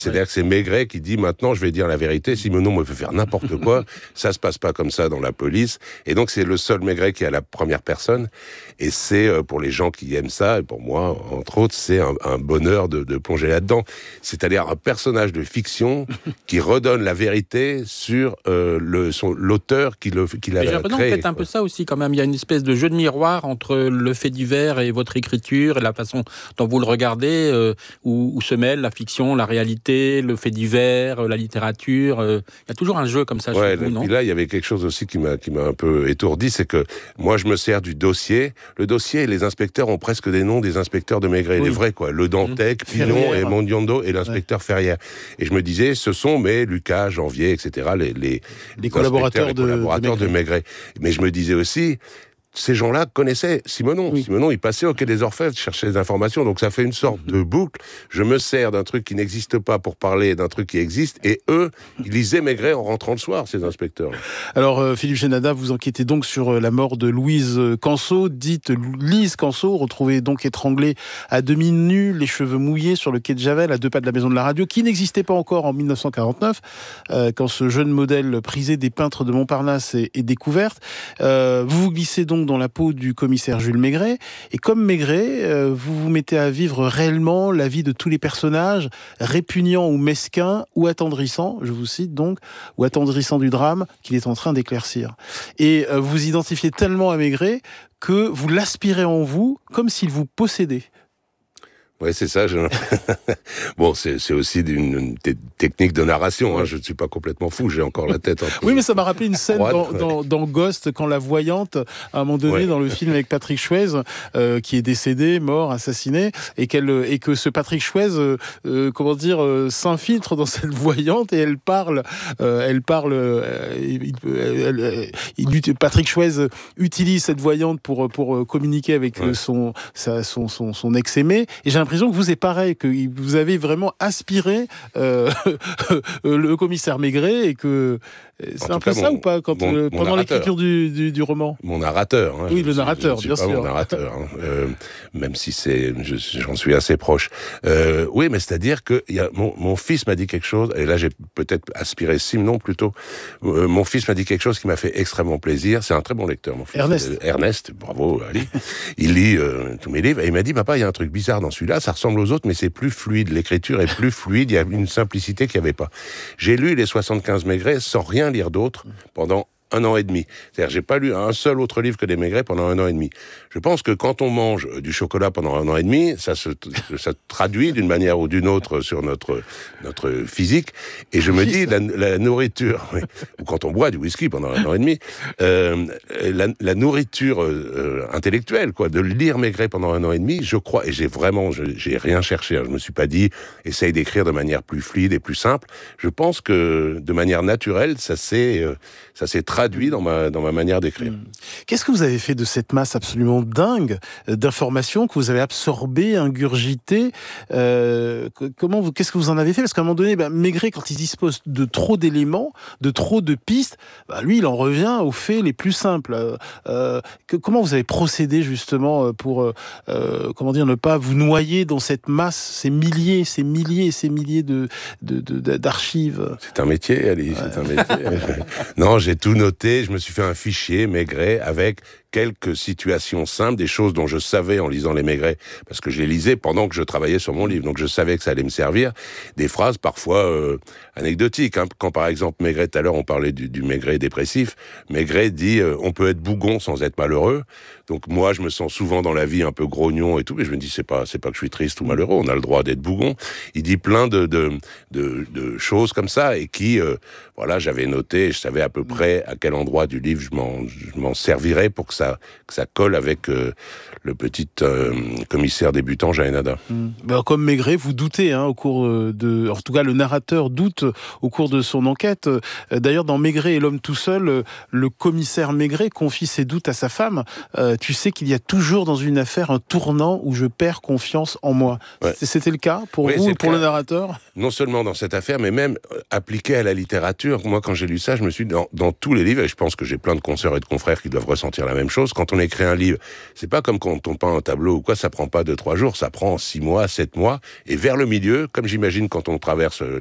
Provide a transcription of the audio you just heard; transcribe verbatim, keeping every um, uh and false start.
C'est-à-dire que c'est Maigret qui dit maintenant je vais dire la vérité, Simenon me fait faire n'importe quoi, ça se passe pas comme ça dans la police. Et donc c'est le seul Maigret qui est à la première personne. Et c'est euh, pour les gens qui aiment ça, et pour moi entre autres, c'est un, un bonheur de, de plonger là-dedans. C'est-à-dire un personnage de fiction qui redonne la vérité sur euh, le, son, l'auteur qui, le, qui l'a créé. J'ai l'impression que vous faites un peu ça aussi quand même. Il y a une espèce de jeu de miroir entre le fait divers et votre écriture et la façon dont vous le regardez, euh, où, où se mêlent la fiction, la réalité, le fait divers, la littérature. Euh, il y a toujours un jeu comme ça ouais, chez vous, non ? Et là, il y avait quelque chose aussi qui m'a, qui m'a un peu étourdi, c'est que moi, je me sers du dossier. Le dossier, les inspecteurs ont presque des noms des inspecteurs de Maigret, oui. Les vrais, quoi. Le Dantec, mmh. Pinon et Mondiondo et l'inspecteur ouais. Ferrière. Et je me disais, ce sont mes Lucas, Janvier, et cetera, les, les, les, les collaborateurs, les de, collaborateurs de, Maigret. de Maigret. Mais je me disais aussi, ces gens-là connaissaient Simenon. Oui. Simenon, il passait au Quai des Orfèvres, cherchait des informations. Donc ça fait une sorte mmh. de boucle. Je me sers d'un truc qui n'existe pas pour parler d'un truc qui existe. Et eux, ils lisaient Maigret en rentrant le soir, ces inspecteurs. Alors, euh, Philippe Génada, vous enquêtez donc sur euh, la mort de Louise Canceau, dite Lise Canceau, retrouvée donc étranglée à demi nue, les cheveux mouillés sur le quai de Javel, à deux pas de la Maison de la Radio, qui n'existait pas encore en dix-neuf cent quarante-neuf, euh, quand ce jeune modèle prisé des peintres de Montparnasse est, est découverte. Euh, vous vous glissez donc dans la peau du commissaire Jules Maigret, et comme Maigret, euh, vous vous mettez à vivre réellement la vie de tous les personnages, répugnants ou mesquins, ou attendrissants, je vous cite donc, ou attendrissants du drame qu'il est en train d'éclaircir. Et euh, vous identifiez tellement à Maigret que vous l'aspirez en vous comme s'il vous possédait. Oui, c'est ça. Je... bon, c'est, c'est aussi une, une t- technique de narration. Hein. Je ne suis pas complètement fou. J'ai encore la tête un peu. Oui, mais ça m'a rappelé une scène dans, dans, dans Ghost, quand la voyante, à un moment donné, ouais. dans le film avec Patrick Swayze, euh, qui est décédé, mort, assassiné, et qu'elle et que ce Patrick Swayze, euh, euh, comment dire, euh, s'infiltre dans cette voyante et elle parle, euh, elle parle. Euh, il, elle, il, Patrick Swayze utilise cette voyante pour pour communiquer avec ouais. son, sa, son son son ex-aimé. Et j'ai l'impression que vous, c'est pareil, que vous avez vraiment aspiré euh, le commissaire Maigret et que c'est en un peu ça mon, ou pas quand, mon, euh, pendant mon l'écriture du, du, du roman. Mon narrateur. Hein, oui, le narrateur, je, je bien suis pas sûr. Mon narrateur, hein, euh, même si c'est, je, j'en suis assez proche. Euh, oui, mais c'est-à-dire que y a, mon, mon fils m'a dit quelque chose, et là j'ai peut-être aspiré Simenon plutôt. Euh, mon fils m'a dit quelque chose qui m'a fait extrêmement plaisir. C'est un très bon lecteur, mon fils. Ernest. Euh, Ernest, bravo Ali. Il lit euh, tous mes livres et il m'a dit, papa, il y a un truc bizarre dans celui-là. Ça ressemble aux autres, mais c'est plus fluide. L'écriture est plus fluide. Il y a une simplicité qu'il n'y avait pas. J'ai lu les soixante-quinze Maigret sans rien lire d'autre pendant un an et demi. C'est-à-dire, j'ai pas lu un seul autre livre que des Maigret pendant un an et demi. Je pense que quand on mange du chocolat pendant un an et demi, ça se ça traduit d'une manière ou d'une autre sur notre notre physique. Et je me dis, la, la nourriture, oui, ou quand on boit du whisky pendant un an et demi, euh, la, la nourriture euh, intellectuelle, quoi, de lire Maigret pendant un an et demi, je crois, et j'ai vraiment, je, j'ai rien cherché. Hein, je me suis pas dit, essaye d'écrire de manière plus fluide et plus simple. Je pense que de manière naturelle, ça s'est euh, ça s'est traduit dans ma dans ma manière d'écrire. Qu'est-ce que vous avez fait de cette masse absolument dingue d'informations que vous avez absorbées, ingurgitées euh, Comment vous, qu'est-ce que vous en avez fait? Parce qu'à un moment donné, ben, Maigret, quand il dispose de trop d'éléments, de trop de pistes, ben, lui, il en revient aux faits les plus simples. Euh, que, comment vous avez procédé justement pour, euh, comment dire, ne pas vous noyer dans cette masse, ces milliers, ces milliers, ces milliers de, de, de d'archives? C'est un métier, Ali. Ouais. C'est un métier. Non, j'ai tout noté. Je me suis fait un fichier Maigret avec quelques situations simples, des choses dont je savais en lisant les Maigret, parce que je les lisais pendant que je travaillais sur mon livre, donc je savais que ça allait me servir, des phrases parfois euh, anecdotiques. Hein. Quand par exemple Maigret, tout à l'heure on parlait du, du Maigret dépressif, Maigret dit euh, on peut être bougon sans être malheureux. Donc moi je me sens souvent dans la vie un peu grognon et tout, mais je me dis c'est pas c'est pas que je suis triste ou malheureux, on a le droit d'être bougon. Il dit plein de de de, de choses comme ça et qui euh, voilà, j'avais noté, je savais à peu près à quel endroit du livre je m'en je m'en servirais pour que ça que ça colle avec euh, le petit euh, commissaire débutant Jaénada. Mmh. Ben, comme Maigret, vous doutez hein, au cours de, en tout cas le narrateur doute au cours de son enquête. D'ailleurs, dans Maigret et l'homme tout seul, le commissaire Maigret confie ses doutes à sa femme. Euh, tu sais qu'il y a toujours dans une affaire un tournant où je perds confiance en moi. Ouais. C'était le cas pour oui, vous ou pour le, le narrateur? Non seulement dans cette affaire, mais même appliqué à la littérature. Moi, quand j'ai lu ça, je me suis dit, dans, dans tous les livres, et je pense que j'ai plein de consoeurs et de confrères qui doivent ressentir la même chose quand on écrit un livre. C'est pas comme quand on peint un tableau ou quoi, ça prend pas deux, trois jours, ça prend six mois, sept mois. Et vers le milieu, comme j'imagine quand on traverse